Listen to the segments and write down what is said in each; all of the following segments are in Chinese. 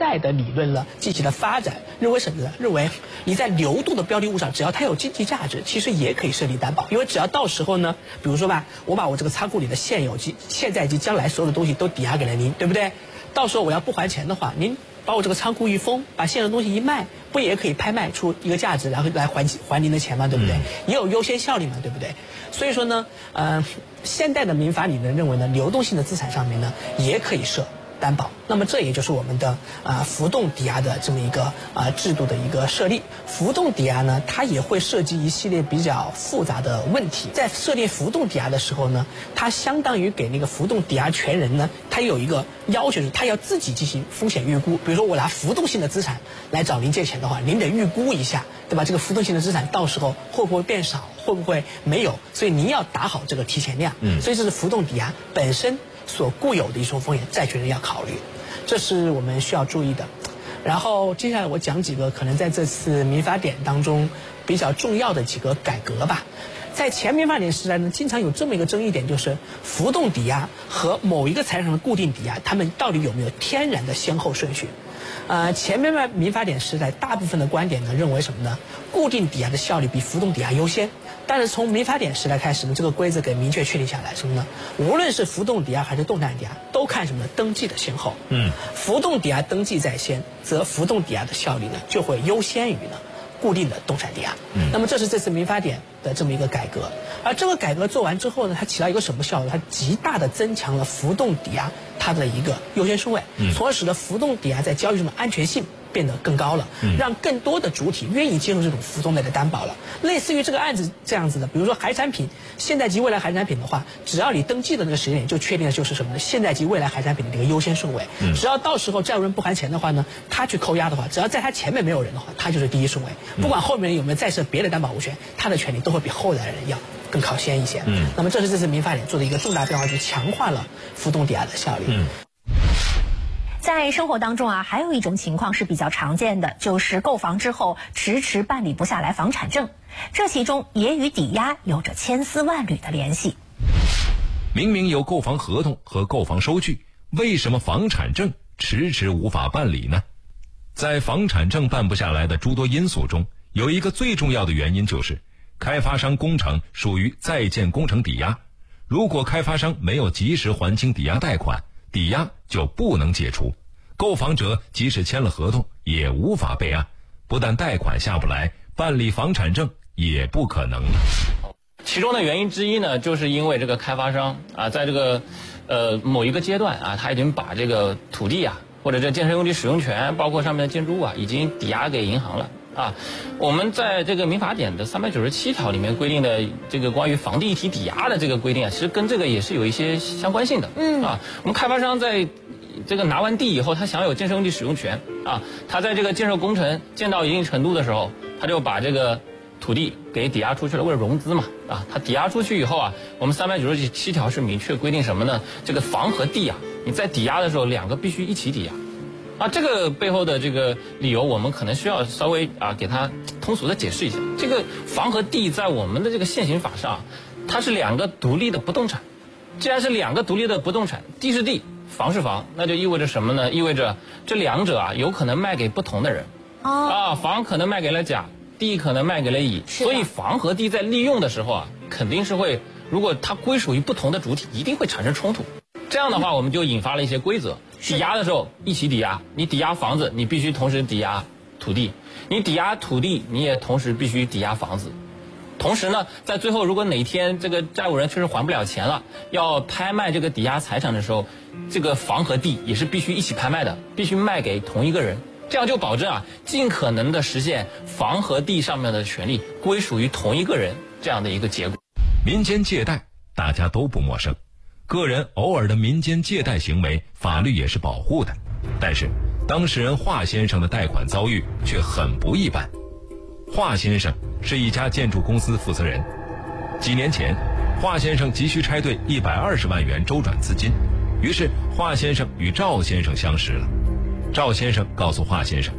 在的理论呢进行了发展，认为什么呢？认为你在流动的标的物上，只要它有经济价值，其实也可以设立担保，因为只要到时候呢，比如说吧，我把我这个仓库里的现在及将来所有的东西都抵押给了您，对不对？到时候我要不还钱的话，您把我这个仓库一封，把现有的东西一卖，不也可以拍卖出一个价值，然后来还您的钱吗？对不对？也有优先效力嘛，对不对？所以说呢，现代的民法理论认为呢，流动性的资产上面呢也可以设担保。那么这也就是我们的浮动抵押的这么一个制度的一个设立。浮动抵押呢，它也会涉及一系列比较复杂的问题。在设立浮动抵押的时候呢，它相当于给那个浮动抵押权人呢，他有一个要求，是他要自己进行风险预估。比如说我拿浮动性的资产来找您借钱的话，您得预估一下，对吧？这个浮动性的资产到时候会不会变少，会不会没有？所以您要打好这个提前量。所以这是浮动抵押本身所固有的一种风险，债权人要考虑，这是我们需要注意的。然后接下来我讲几个可能在这次民法典当中比较重要的几个改革吧。在前民法典时代呢，经常有这么一个争议点，就是浮动抵押和某一个财产上的固定抵押，它们到底有没有天然的先后顺序？前面民法典时代大部分的观点呢认为什么呢？固定抵押的效力比浮动抵押优先。但是从民法典时代开始呢，这个规则给明确确定下来，什么呢？无论是浮动抵押还是动产抵押，都看什么呢？登记的先后。浮动抵押登记在先，则浮动抵押的效力呢就会优先于呢固定的动产抵押。那么这是这次民法典的这么一个改革。而这个改革做完之后呢，它起到一个什么效果？它极大的增强了浮动抵押它的一个优先顺位，从而使得浮动抵押在交易中的安全性变得更高了，让更多的主体愿意接受这种浮动类的担保了。类似于这个案子这样子的，比如说海产品，现在及未来海产品的话，只要你登记的那个时间点就确定的就是什么呢？现在及未来海产品的这个优先顺位。只要到时候债务人不还钱的话呢，他去扣押的话，只要在他前面没有人的话，他就是第一顺位。不管后面人有没有再设别的担保物权，他的权利都会比后来人要更靠先一些。那么这是这次民法典做的一个重大变化，就是强化了浮动抵押的效力。 在生活当中还有一种情况是比较常见的，就是购房之后迟迟办理不下来房产证，这其中也与抵押有着千丝万缕的联系。 明明有购房合同和购房收据，为什么房产证迟迟无法办理呢？在房产证办不下来的诸多因素中，有一个最重要的原因就是开发商工程属于在建工程抵押，如果开发商没有及时还清抵押贷款，抵押就不能解除，购房者即使签了合同也无法备案，不但贷款下不来，办理房产证也不可能了。 其中的原因之一呢，就是因为这个开发商在这个某一个阶段他已经把这个土地或者这建设用地使用权，包括上面的建筑物已经抵押给银行了。我们在这个民法典的397条里面规定的这个关于房地一体抵押的这个规定其实跟这个也是有一些相关性的。我们开发商在这个拿完地以后，他享有建设用地使用权他在这个建设工程建到一定程度的时候，他就把这个土地给抵押出去了，为了融资嘛他抵押出去以后我们397条是明确规定什么呢？这个房和地你在抵押的时候两个必须一起抵押。这个背后的这个理由，我们可能需要稍微给它通俗的解释一下。这个房和地在我们的这个现行法上，它是两个独立的不动产。既然是两个独立的不动产，地是地，房是房，那就意味着什么呢？意味着这两者有可能卖给不同的人。房可能卖给了甲，地可能卖给了乙，所以房和地在利用的时候肯定是会，如果它归属于不同的主体，一定会产生冲突。这样的话，我们就引发了一些规则。抵押的时候一起抵押，你抵押房子，你必须同时抵押土地；你抵押土地，你也同时必须抵押房子。同时呢，在最后如果哪天这个债务人确实还不了钱了，要拍卖这个抵押财产的时候，这个房和地也是必须一起拍卖的，必须卖给同一个人。这样就保证尽可能的实现房和地上面的权利归属于同一个人这样的一个结果。 民间借贷大家都不陌生，个人偶尔的民间借贷行为法律也是保护的，但是当事人华先生的贷款遭遇却很不一般。华先生是一家建筑公司负责人，几年前华先生急需拆兑120万元周转资金，于是华先生与赵先生相识了。赵先生告诉华先生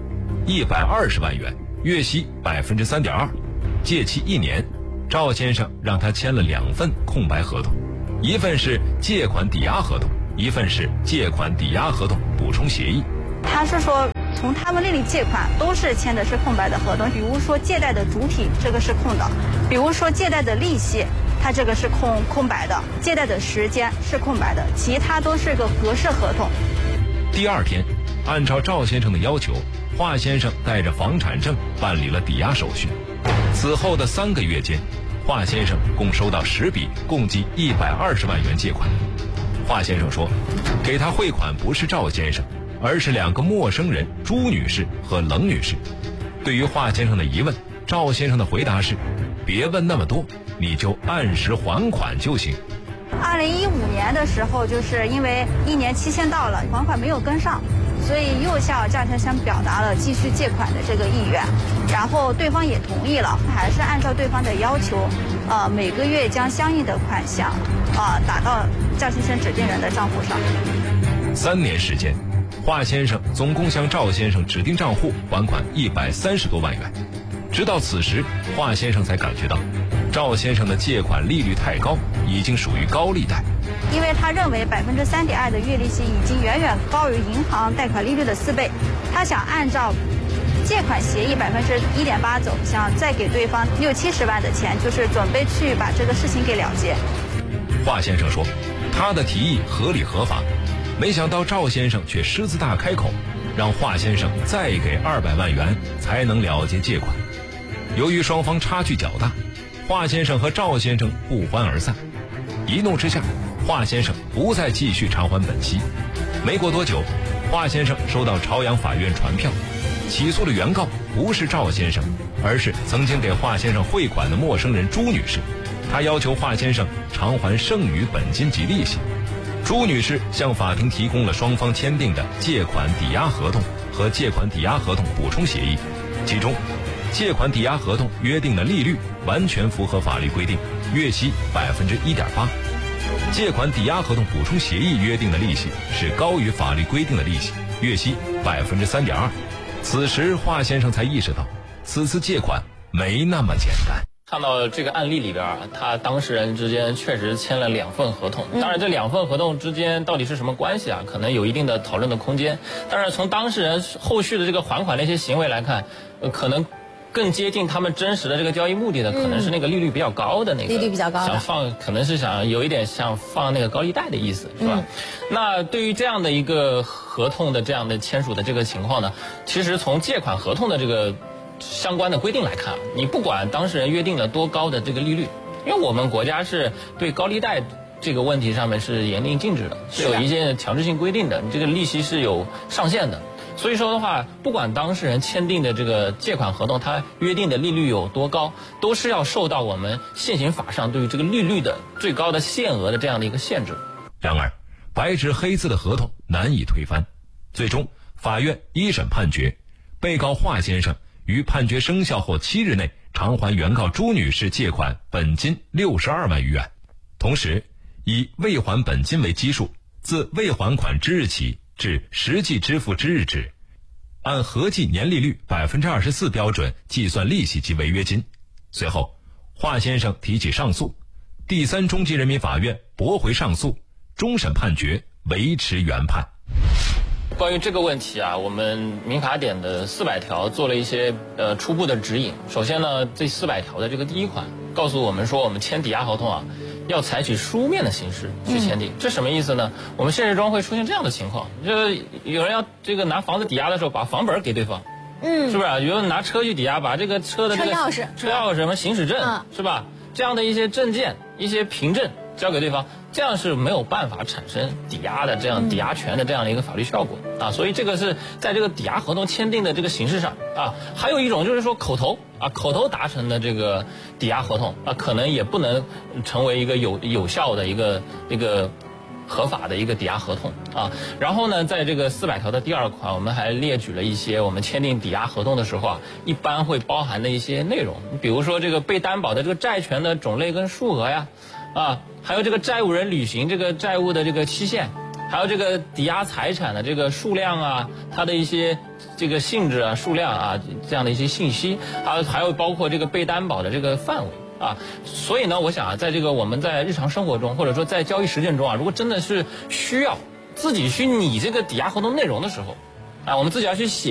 ，120万元，月息3.2%，借期1年。赵先生让他签了2份空白合同，一份是借款抵押合同，一份是借款抵押合同补充协议。 他是说从他们那里借款都是签的是空白的合同，比如说借贷的主体这个是空的，比如说借贷的利息，它这个是空白的，借贷的时间是空白的，其他都是个格式合同。 第二天，按照赵先生的要求，华先生带着房产证办理了抵押手续。此后的3个月间，华先生共收到10笔，共计120万元借款。华先生说，给他汇款不是赵先生，而是2个陌生人朱女士和冷女士。对于华先生的疑问，赵先生的回答是：别问那么多，你就按时还款就行。 2015年的时候，就是因为1年期限到了，还款没有跟上，所以又向赵先生表达了继续借款的这个意愿，然后对方也同意了，还是按照对方的要求，每个月将相应的款项打到赵先生指定人的账户上。 3年时间，华先生总共向赵先生指定账户还款130多万元。直到此时，华先生才感觉到赵先生的借款利率太高，已经属于高利贷。 因为他认为3.2%的月利息已经远远高于银行贷款利率的4倍，他想按照借款协议1.8%走，想再给对方60-70万的钱，就是准备去把这个事情给了结。 华先生说，他的提议合理合法，没想到赵先生却狮子大开口，让华先生再给200万元才能了结借款。由于双方差距较大，华先生和赵先生不欢而散。一怒之下，华先生不再继续偿还本息。没过多久，华先生收到朝阳法院传票，起诉的原告不是赵先生，而是曾经给华先生汇款的陌生人朱女士。她要求华先生偿还剩余本金及利息。朱女士向法庭提供了双方签订的借款抵押合同和借款抵押合同补充协议，其中借款抵押合同约定的利率完全符合法律规定，月息1.8%。借款抵押合同补充协议约定的利息是高于法律规定的利息，月息3.2%。此时华先生才意识到，此次借款没那么简单。 看到这个案例里边，他当事人之间确实签了2份合同。当然，这2份合同之间到底是什么关系啊？可能有一定的讨论的空间。但是从当事人后续的这个还款的一些行为来看，可能更接近他们真实的这个交易目的的，可能是那个利率比较高的那个， 利率比较高的， 想放，可能是想有一点像放那个高利贷的意思，是吧？那对于这样的一个合同的这样的签署的这个情况呢，其实从借款合同的这个相关的规定来看，你不管当事人约定了多高的这个利率，因为我们国家是对高利贷这个问题上面是严令禁止的，是有一些强制性规定的，你这个利息是有上限的。所以说的话，不管当事人签订的这个借款合同，它约定的利率有多高，都是要受到我们现行法上对于这个利率的最高的限额的这样的一个限制。 然而，白纸黑字的合同难以推翻。最终，法院一审判决，被告华先生于判决生效后7日内偿还原告朱女士借款本金62万余元，同时以未还本金为基数，自未还款之日起至实际支付之日止，按合计年利率24%标准计算利息及违约金。随后，华先生提起上诉，第3中级人民法院驳回上诉，终审判决维持原判。 关于这个问题啊，我们民法典的400条做了一些初步的指引。首先呢，这400条的这个第1款告诉我们说，我们签抵押合同啊，要采取书面的形式去签订。这什么意思呢？我们现实中会出现这样的情况，就是有人要这个拿房子抵押的时候，把房本给对方，是不是？有人拿车去抵押，把这个车的这个车钥匙什么行驶证，是吧？这样的一些证件、一些凭证交给对方，这样是没有办法产生抵押的这样抵押权的这样的一个法律效果啊。所以这个是在这个抵押合同签订的这个形式上啊。还有一种就是说口头达成的这个抵押合同啊，可能也不能成为一个有效的一个合法的一个抵押合同啊。然后呢，在这个400条的第2款，我们还列举了一些我们签订抵押合同的时候啊，一般会包含的一些内容，比如说这个被担保的这个债权的种类跟数额呀，还有这个债务人履行这个债务的这个期限，还有这个抵押财产的这个数量啊，它的一些这个性质啊、数量啊这样的一些信息，还有包括这个被担保的这个范围啊。所以呢，我想在这个我们在日常生活中，或者说在交易实践中啊，如果真的是需要自己去拟这个抵押合同内容的时候，我们自己要去写